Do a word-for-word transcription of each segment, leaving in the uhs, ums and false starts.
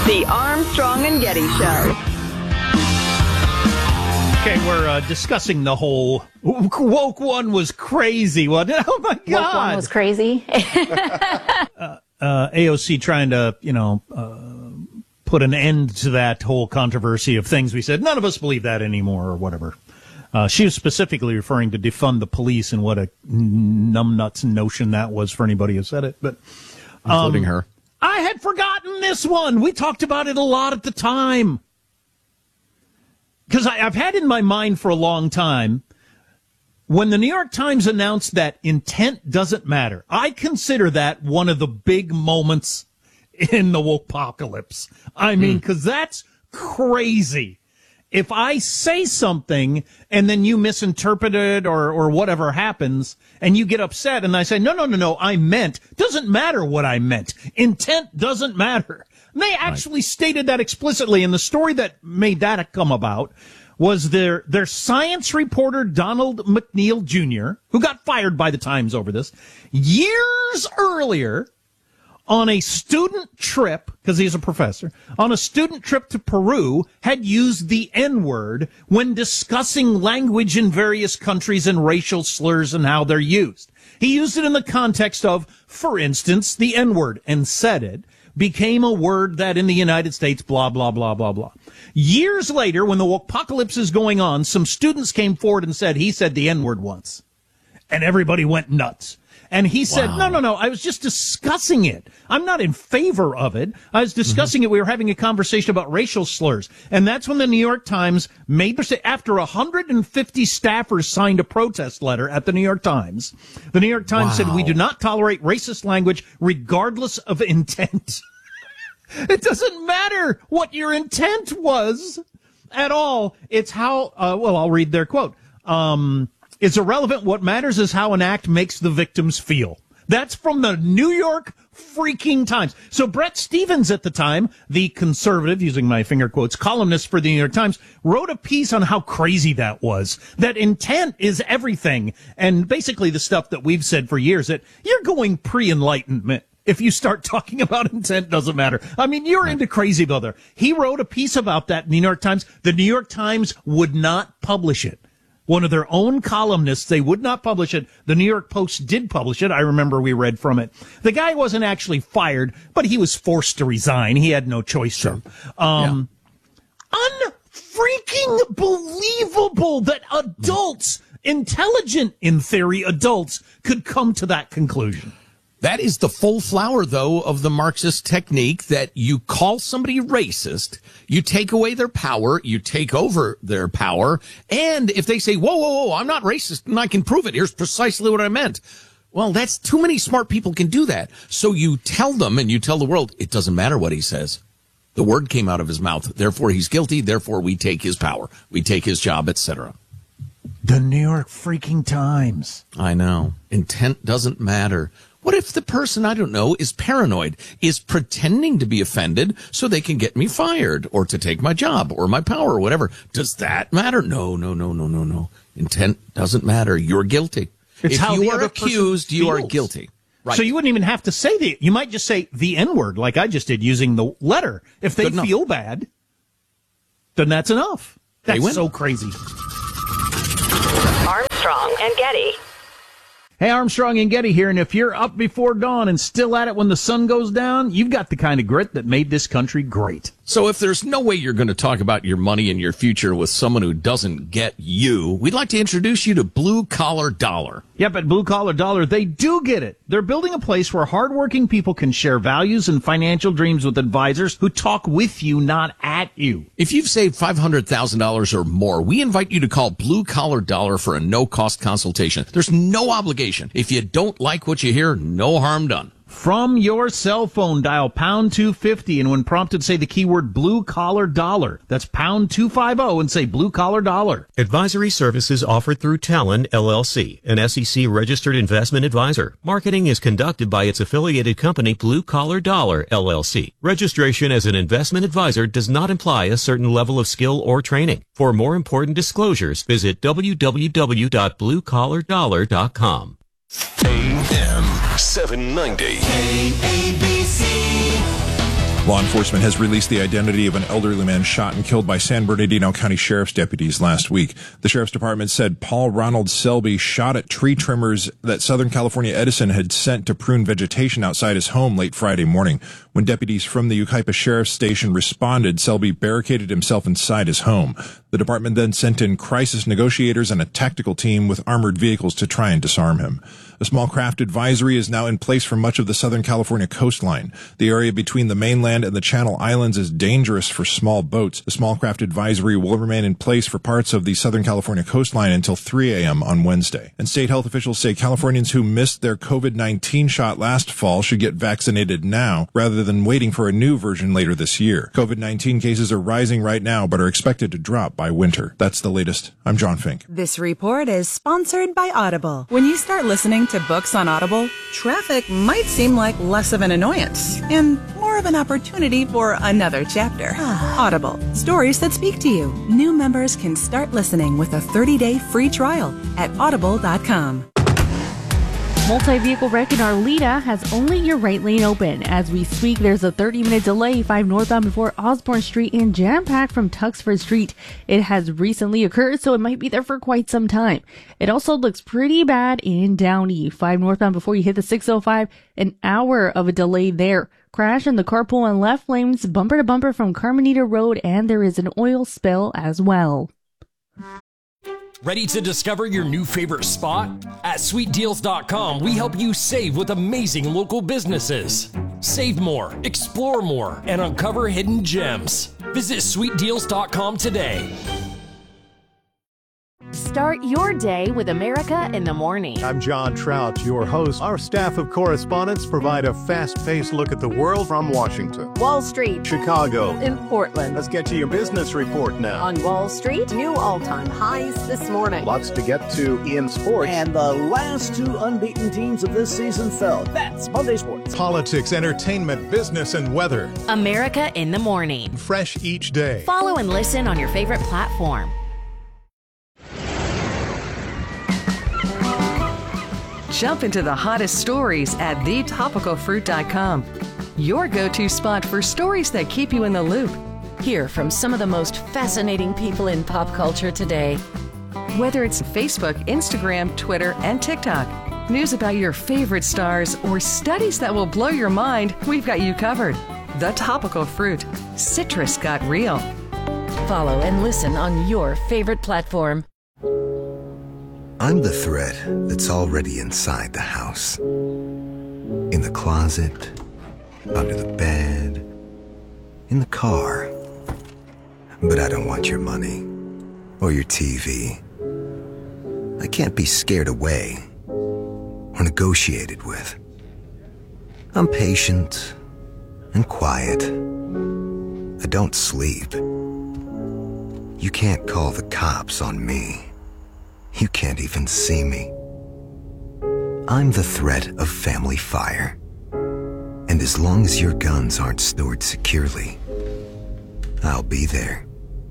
The Armstrong and Getty Show. Okay, we're uh, discussing the whole woke one was crazy. What? Oh my God! Woke one was crazy. uh, uh, A O C trying to, you know, uh, put an end to that whole controversy of things we said. None of us believe that anymore, or whatever. Uh, she was specifically referring to defund the police, and what a numbnuts notion that was for anybody who said it, but um, including her. I had forgotten this one. We talked about it a lot at the time. Because I've had in my mind for a long time, when the New York Times announced that intent doesn't matter, I consider that one of the big moments in the wokepocalypse. I mean, because mm. that's crazy. If I say something and then you misinterpret it or, or whatever happens and you get upset and I say, no, no, no, no, I meant, doesn't matter what I meant. Intent doesn't matter. And they actually right. stated that explicitly. And the story that made that come about was their, their science reporter, Donald McNeil Junior, who got fired by the Times over this, years earlier, on a student trip, because he's a professor, on a student trip to Peru, had used the N-word when discussing language in various countries and racial slurs and how they're used. He used it in the context of, for instance, the N-word, and said it became a word that in the United States, blah, blah, blah, blah, blah. Years later, when the wokepocalypse is going on, some students came forward and said, he said the N-word once. And everybody went nuts. And he said, wow. no, no, no, I was just discussing it. I'm not in favor of it. I was discussing mm-hmm. it. We were having a conversation about racial slurs. And that's when the New York Times made, after one hundred fifty staffers signed a protest letter at the New York Times, the New York Times wow. said, we do not tolerate racist language regardless of intent. It doesn't matter what your intent was at all. It's how, uh, well, I'll read their quote. Um, It's irrelevant. What matters is how an act makes the victims feel. That's from the New York freaking Times. So Brett Stevens at the time, the conservative, using my finger quotes, columnist for the New York Times, wrote a piece on how crazy that was. That intent is everything. And basically the stuff that we've said for years, that you're going pre-enlightenment. If you start talking about intent, doesn't matter. I mean, you're into crazy, brother. He wrote a piece about that in the New York Times. The New York Times would not publish it. One of their own columnists, they would not publish it. The New York Post did publish it. I remember we read from it. The guy wasn't actually fired, but he was forced to resign. He had no choice. Sure. Um, yeah. Unfreaking believable that adults, intelligent in theory adults, could come to that conclusion. That is the full flower, though, of the Marxist technique that you call somebody racist, you take away their power, you take over their power, and if they say, whoa, whoa, whoa, I'm not racist and I can prove it, here's precisely what I meant. Well, that's too many smart people can do that. So you tell them and you tell the world, it doesn't matter what he says. The word came out of his mouth, therefore he's guilty, therefore we take his power, we take his job, et cetera. The New York freaking Times. I know. Intent doesn't matter. What if the person, I don't know, is paranoid, is pretending to be offended so they can get me fired or to take my job or my power or whatever? Does that matter? No, no, no, no, no, no. Intent doesn't matter. You're guilty. It's if how you the are other accused, you are feels. guilty. Right. So you wouldn't even have to say the, you might just say the N-word like I just did using the letter. If they feel bad, then that's enough. That's so crazy. Armstrong and Getty. Hey, Armstrong and Getty here, and if you're up before dawn and still at it when the sun goes down, you've got the kind of grit that made this country great. So if there's no way you're going to talk about your money and your future with someone who doesn't get you, we'd like to introduce you to Blue Collar Dollar. Yep, at Blue Collar Dollar, they do get it. They're building a place where hardworking people can share values and financial dreams with advisors who talk with you, not at you. If you've saved five hundred thousand dollars or more, we invite you to call Blue Collar Dollar for a no-cost consultation. There's no obligation. If you don't like what you hear, no harm done. From your cell phone, dial pound two fifty, and when prompted, say the keyword blue collar dollar. That's pound two fifty and say blue collar dollar. Advisory services offered through Talon, L L C, an S E C registered investment advisor. Marketing is conducted by its affiliated company, Blue Collar Dollar, L L C. Registration as an investment advisor does not imply a certain level of skill or training. For more important disclosures, visit w w w dot blue collar dollar dot com. A M seven ninety. A A B C. Law enforcement has released the identity of an elderly man shot and killed by San Bernardino County Sheriff's deputies last week. The Sheriff's Department said Paul Ronald Selby shot at tree trimmers that Southern California Edison had sent to prune vegetation outside his home late Friday morning. When deputies from the Yucaipa Sheriff's Station responded, Selby barricaded himself inside his home. The department then sent in crisis negotiators and a tactical team with armored vehicles to try and disarm him. A small craft advisory is now in place for much of the Southern California coastline. The area between the mainland and the Channel Islands is dangerous for small boats. The small craft advisory will remain in place for parts of the Southern California coastline until three a.m. on Wednesday. And state health officials say Californians who missed their COVID nineteen shot last fall should get vaccinated now rather than waiting for a new version later this year. COVID nineteen cases are rising right now but are expected to drop by winter. That's the latest. I'm John Fink. This report is sponsored by Audible. When you start listening to books on Audible, traffic might seem like less of an annoyance and more of an opportunity for another chapter. Audible, stories that speak to you. New members can start listening with a thirty-day free trial at audible dot com. Multi-vehicle wreck in Arleta has only your right lane open. As we speak, there's a thirty minute delay, five northbound before Osborne Street and jam-packed from Tuxford Street. It has recently occurred, so it might be there for quite some time. It also looks pretty bad in Downey, five northbound before you hit the six oh five, an hour of a delay there. Crash in the carpool and left lanes, bumper to bumper from Carmenita Road, and there is an oil spill as well. Ready to discover your new favorite spot? At sweet deals dot com, we help you save with amazing local businesses. Save more, explore more, and uncover hidden gems. Visit sweet deals dot com today. Start your day with America in the Morning. I'm John Trout, your host. Our staff of correspondents provide a fast-paced look at the world from Washington, Wall Street, Chicago, and Portland. Let's get to your business report now. On Wall Street, new all-time highs this morning. Lots to get to in sports. And the last two unbeaten teams of this season fell. That's Monday Sports. Politics, entertainment, business, and weather. America in the Morning. Fresh each day. Follow and listen on your favorite platform. Jump into the hottest stories at the topical fruit dot com. Your go-to spot for stories that keep you in the loop. Hear from some of the most fascinating people in pop culture today. Whether it's Facebook, Instagram, Twitter, and TikTok, news about your favorite stars, or studies that will blow your mind, we've got you covered. The Topical Fruit. Citrus got real. Follow and listen on your favorite platform. I'm the thread that's already inside the house. In the closet, under the bed, in the car. But I don't want your money or your T V. I can't be scared away or negotiated with. I'm patient and quiet. I don't sleep. You can't call the cops on me. You can't even see me. I'm the threat of family fire. And as long as your guns aren't stored securely, I'll be there.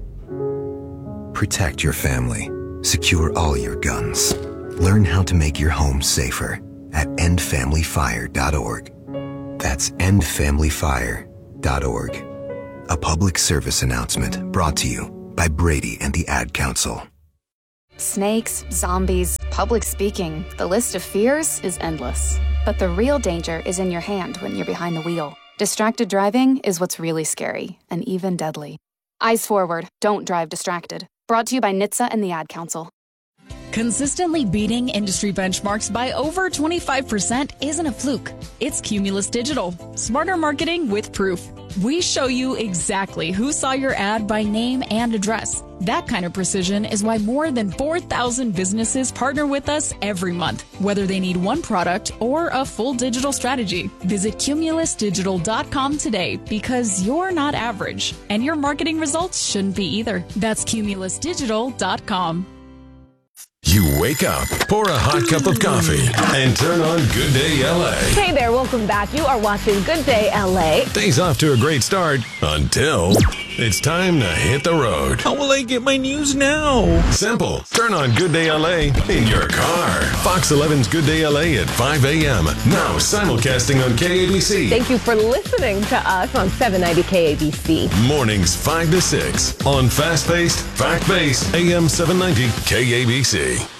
Protect your family. Secure all your guns. Learn how to make your home safer at end family fire dot org. That's end family fire dot org. A public service announcement brought to you by Brady and the Ad Council. Snakes, zombies, public speaking. The list of fears is endless. But the real danger is in your hand when you're behind the wheel. Distracted driving is what's really scary and even deadly. Eyes forward. Don't drive distracted. Brought to you by N H T S A and the Ad Council. Consistently beating industry benchmarks by over twenty-five percent isn't a fluke. It's Cumulus Digital. Smarter marketing with proof. We show you exactly who saw your ad by name and address. That kind of precision is why more than four thousand businesses partner with us every month, whether they need one product or a full digital strategy. Visit cumulus digital dot com today because you're not average, and your marketing results shouldn't be either. That's cumulus digital dot com. You wake up, pour a hot cup of coffee, and turn on Good Day L A. Hey there, welcome back. You are watching Good Day L A. Day's off to a great start until... It's time to hit the road. How will I get my news now? Simple. Turn on Good Day L A in your car. Fox eleven's Good Day L A at five a.m. Now simulcasting on K A B C. Thank you for listening to us on seven ninety K A B C. Mornings five to six on fast-paced, fact-based A M seven ninety K A B C.